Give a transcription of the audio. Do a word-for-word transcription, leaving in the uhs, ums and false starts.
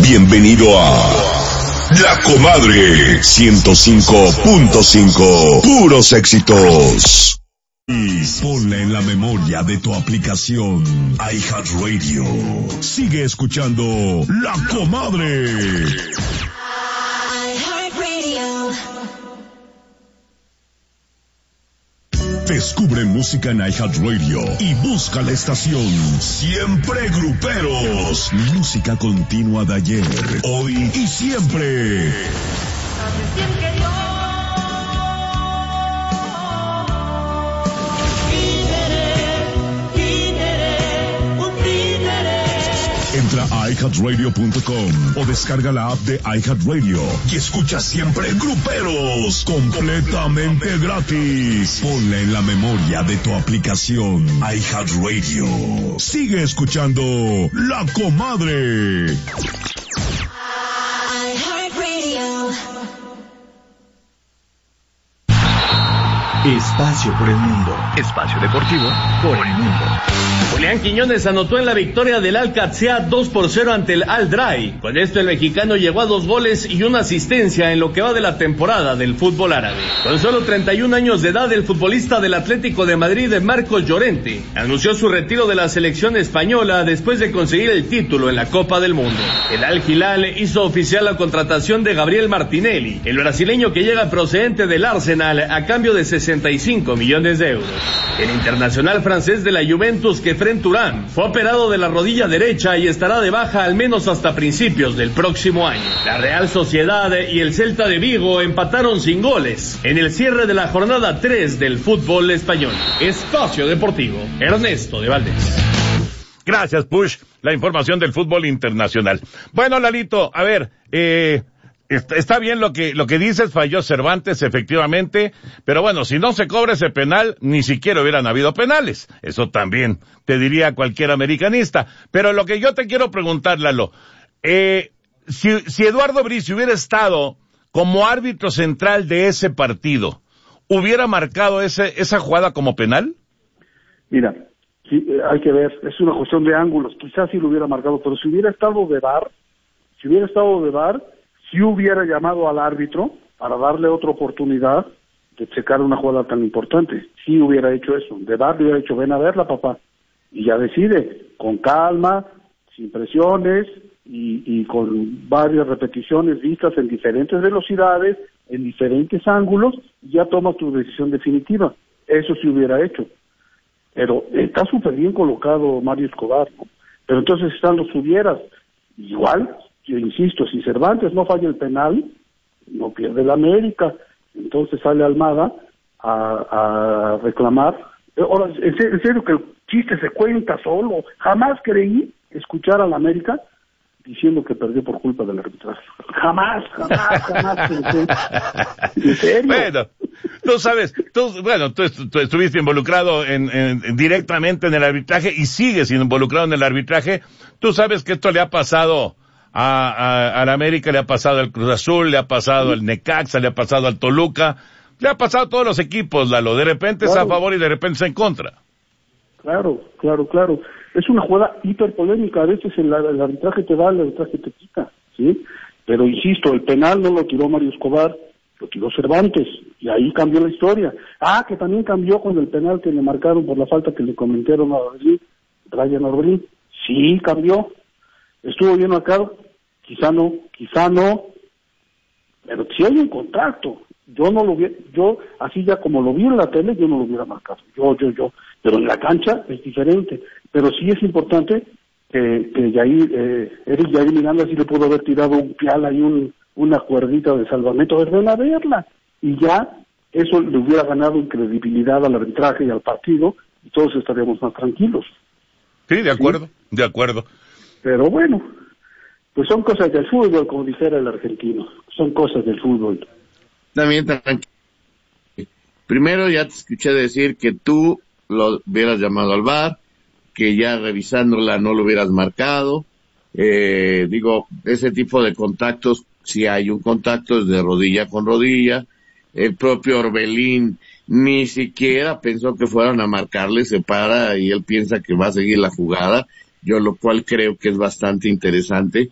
Bienvenido a La Comadre ciento cinco punto cinco. Puros éxitos. Y ponla en la memoria de tu aplicación iHeartRadio. Sigue escuchando La Comadre. Descubre música en iHeartRadio y busca la estación Siempre Gruperos. Música continua de ayer, hoy y siempre. Entra a i heart radio punto com o descarga la app de iHeartRadio y escucha Siempre Gruperos completamente gratis. Ponla en la memoria de tu aplicación iHeartRadio. Sigue escuchando La Comadre. Espacio por el mundo. Espacio deportivo por el mundo. Julián Quiñones anotó en la victoria del Al-Qadsiya dos por cero ante el Al-Drai. Con esto el mexicano llegó a dos goles y una asistencia en lo que va de la temporada del fútbol árabe. Con solo treinta y un años de edad, el futbolista del Atlético de Madrid, Marcos Llorente, anunció su retiro de la selección española después de conseguir el título en la Copa del Mundo. El Al-Hilal hizo oficial la contratación de Gabriel Martinelli, el brasileño que llega procedente del Arsenal a cambio de sesenta y cinco millones de euros. El internacional francés de la Juventus, Kefren Turán, fue operado de la rodilla derecha y estará de baja al menos hasta principios del próximo año. La Real Sociedad y el Celta de Vigo empataron sin goles en el cierre de la jornada tres del fútbol español. Espacio Deportivo, Ernesto de Valdés. Gracias, Push. La información del fútbol internacional. Bueno, Lalito, a ver, eh... está bien lo que lo que dices, falló Cervantes efectivamente, pero bueno, si no se cobra ese penal, ni siquiera hubieran habido penales. Eso también te diría cualquier americanista. Pero lo que yo te quiero preguntar, Lalo, eh, si, si Eduardo Bricio hubiera estado como árbitro central de ese partido, ¿hubiera marcado ese esa jugada como penal? Mira, sí, hay que ver, es una cuestión de ángulos, quizás sí lo hubiera marcado, pero si hubiera estado de V A R, si hubiera estado de V A R, si hubiera llamado al árbitro para darle otra oportunidad de checar una jugada tan importante, si hubiera hecho eso, de V A R le hubiera dicho, ven a verla, papá, y ya decide, con calma, sin presiones, y, y con varias repeticiones vistas en diferentes velocidades, en diferentes ángulos, y ya toma tu decisión definitiva. Eso sí hubiera hecho. Pero está súper bien colocado Mario Escobar, ¿no? Pero entonces están los hubieras, igual. Yo insisto, si Cervantes no falla el penal, no pierde el América. Entonces sale Almada a, a reclamar. Ahora, en serio, en serio que el chiste se cuenta solo. Jamás creí escuchar al América diciendo que perdió por culpa del arbitraje. Jamás, jamás, jamás pensé. En serio. Bueno, tú sabes, tú, bueno, tú, tú estuviste involucrado en, en, directamente en el arbitraje y sigues involucrado en el arbitraje. Tú sabes que esto le ha pasado A, a, al América, le ha pasado al Cruz Azul, le ha pasado al Necaxa, le ha pasado al Toluca, le ha pasado a todos los equipos, Lalo. De repente claro. Es a favor y de repente es en contra. Claro, claro, claro. Es una jugada hiperpolémica. A veces el, el arbitraje te da, el arbitraje te quita, ¿sí? Pero insisto, el penal no lo tiró Mario Escobar, lo tiró Cervantes, y ahí cambió la historia. Ah, que también cambió con el penal que le marcaron por la falta que le comentaron a Orbelín, Brian Orbelín. Sí, cambió. ¿Estuvo bien marcado? Quizá no, quizá no, pero si hay un contacto, yo no lo hubiera, yo así ya como lo vi en la tele, yo no lo hubiera marcado, yo, yo, yo, pero en la cancha es diferente, pero sí es importante que, que Yair, eh, Eric Yair Miranda sí le pudo haber tirado un pial ahí, un, una cuerdita de salvamento, de ven a verla, y ya eso le hubiera ganado en credibilidad al arbitraje y al partido, y todos estaríamos más tranquilos. Sí, de acuerdo, ¿sí? De acuerdo. Pero bueno, pues son cosas del fútbol, como dijera el argentino, son cosas del fútbol. También tranquilo. Primero ya te escuché decir que tú lo hubieras llamado al V A R, que ya revisándola no lo hubieras marcado. Eh, digo, ese tipo de contactos, si hay un contacto es de rodilla con rodilla. El propio Orbelín ni siquiera pensó que fueran a marcarle, se para y él piensa que va a seguir la jugada, yo lo cual creo que es bastante interesante.